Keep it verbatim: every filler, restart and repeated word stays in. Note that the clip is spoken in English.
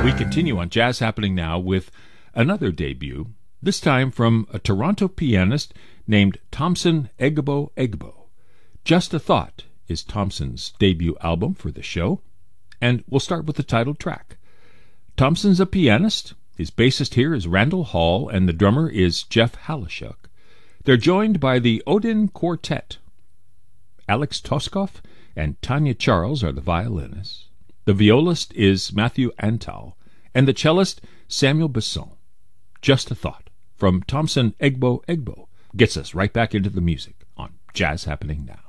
We continue on Jazz Happening Now with another debut, this time from a Toronto pianist named Thompson Egbo Egbo. Just a Thought is Thompson's debut album for the show, and we'll start with the title track. Thompson's a pianist. His bassist here is Randall Hall, and the drummer is Jeff Halashuk. They're joined by the Odin Quartet. Alex Toskoff and Tanya Charles are the violinists. The violist is Matthew Antal, and the cellist Samuel Besson. Just a Thought from Thompson Egbo Egbo gets us right back into the music on Jazz Happening Now.